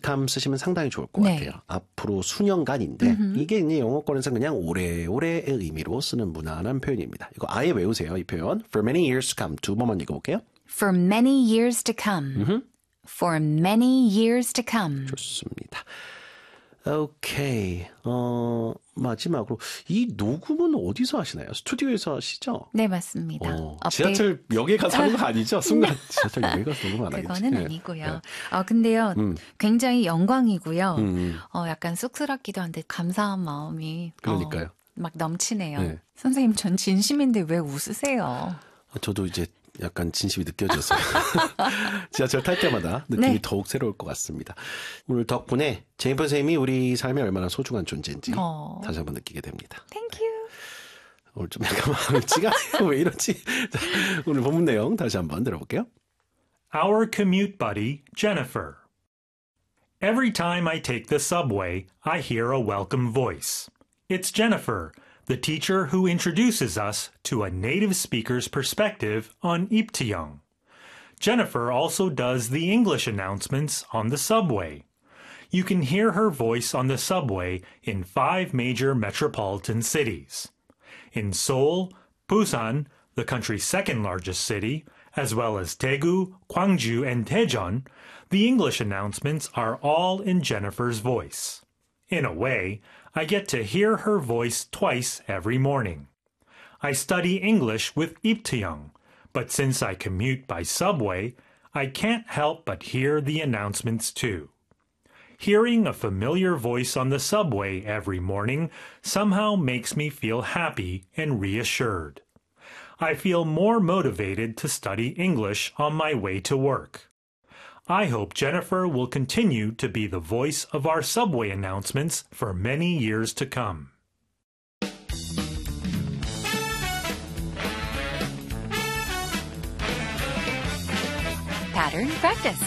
come 쓰시면 상당히 좋을 것 네. 같아요. 앞으로 수년간인데 이게 이제 영어권에서 그냥 오래오래의 의미로 쓰는 무난한 표현입니다. 이거 아예 외우세요. 이 표현. For many years to come. 두 번만 읽어볼게요. For many years to come. For many years to come. 좋습니다. 오케이. 마지막으로 이 녹음은 어디서 하시나요? 스튜디오에서 하시죠? 네, 맞습니다. 지하철 역에 가서 하는 거 아니죠? 순간 지하철 역에 가서 녹음 안 하겠지? 그거는 아니고요. 근데요, 굉장히 영광이고요. 약간 쑥스럽기도 한데 감사한 마음이 그러니까요. 막 넘치네요. 네. 선생님, 전 진심인데 왜 웃으세요? 저도 이제 약간 진심이 느껴졌어요. 지하철 탈 때마다 느낌이 네. 더욱 새로울 것 같습니다. 오늘 덕분에 제이퍼 선생님이 우리 삶에 얼마나 소중한 존재인지 다시 한번 느끼게 됩니다. Thank you. 오늘 좀 약간 마음이 찌가요. 왜 이러지? 자, 오늘 본문 내용 다시 한번 들어볼게요. Our commute buddy, Jennifer. Every time I take the subway, I hear a welcome voice. It's Jennifer, the teacher who introduces us to a native speaker's perspective on Iptiyong. Jennifer also does the English announcements on the subway. You can hear her voice on the subway in 5 major metropolitan cities. In Seoul, Busan, the country's second largest city, as well as Daegu, Gwangju, and Daejeon, the English announcements are all in Jennifer's voice. In a way, I get to hear her voice twice every morning. I study English with Iptiyong, but since I commute by subway, I can't help but hear the announcements too. Hearing a familiar voice on the subway every morning somehow makes me feel happy and reassured. I feel more motivated to study English on my way to work. I hope Jennifer will continue to be the voice of our subway announcements for many years to come. Pattern practice.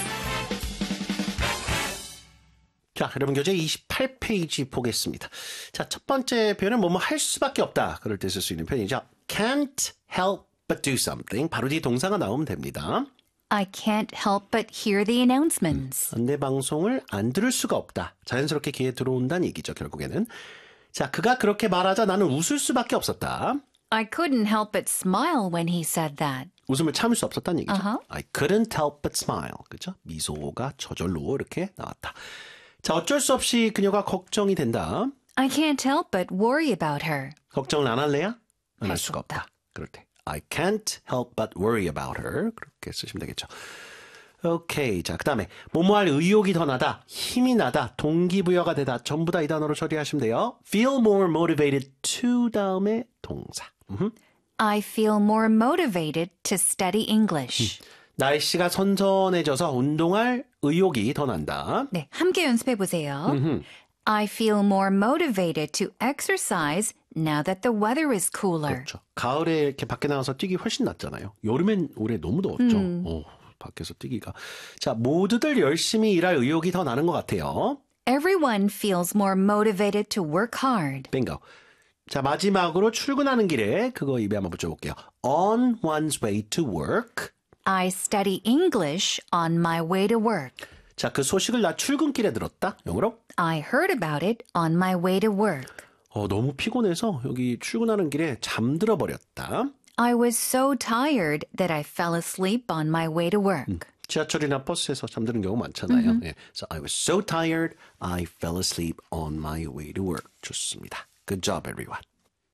자, 여러분 교재 28페이지 보겠습니다. 자, 첫 번째 표현은 뭐뭐 할 수밖에 없다. 그럴 때 쓸 수 있는 표현이죠. Can't help but do something. 바로 뒤에 동사가 나오면 됩니다. I can't help but hear the announcements. 안내 방송을 안 들을 수가 없다. 자연스럽게 귀에 들어온다는 얘기죠, 결국에는. 자, 그가 그렇게 말하자 나는 웃을 수밖에 없었다. I couldn't help but smile when he said that. 웃음을 참을 수 없었다는 얘기죠. Uh-huh. I couldn't help but smile. 그죠? 미소가 저절로 이렇게 나왔다. 자, 어쩔 수 없이 그녀가 걱정이 된다. I can't help but worry about her. 걱정을 안 할래야? 안 할 할 수가 수 없다. 없다. 그럴 때 I can't help but worry about her. 그렇게 쓰시면 되겠죠. 오케이. 자, 그 다음에 뭐뭐 할 의욕이 더 나다, 힘이 나다, 동기부여가 되다. 전부 다 이 단어로 처리하시면 돼요. Feel more motivated to 다음에 동사. I feel more motivated to study English. 날씨가 선선해져서 운동할 의욕이 더 난다. 네, 함께 연습해 보세요. I feel more motivated to exercise now that the weather is cooler. 그렇죠. 가을에 이렇게 밖에 나가서 뛰기 훨씬 낫잖아요. 여름엔 올해 너무 더웠죠. 밖에서 뛰기가. 자, 모두들 열심히 일할 의욕이 더 나는 것 같아요. Everyone feels more motivated to work hard. 빙고. 자, 마지막으로 출근하는 길에 그거 입에 한번 붙여볼게요. On one's way to work. I study English on my way to work. 자, 그 소식을 나 출근길에 들었다. 영어로. I heard about it on my way to work. 너무 피곤해서 여기 출근하는 길에 잠들어 버렸다. I was so tired that I fell asleep on my way to work. 지하철이나 버스에서 잠드는 경우 많잖아요. 예. So I was so tired, I fell asleep on my way to work. 좋습니다. Good job, everyone.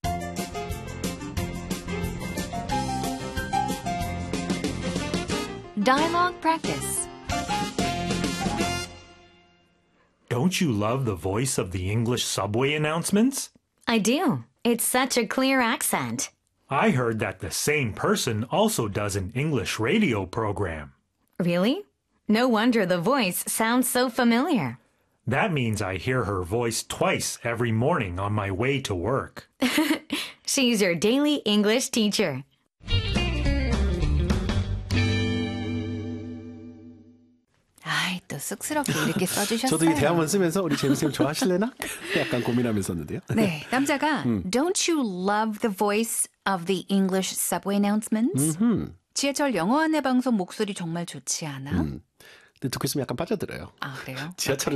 Dialogue practice. Don't you love the voice of the English subway announcements? I do. It's such a clear accent. I heard that the same person also does an English radio program. Really? No wonder the voice sounds so familiar. That means I hear her voice twice every morning on my way to work. She's your daily English teacher. 아이, 또 쑥스럽게 이렇게 써주셨어요. 저도 이 대화문 쓰면서 우리 재밌으면 좋아하실래나? 약간 고민하면서 썼는데요. 네, 남자가 Don't you love the voice of the English subway announcements? 지하철 영어 안내 방송 목소리 정말 좋지 않아? 근데 듣고 있으면 약간 빠져들어요. 아, 그래요? 지하철을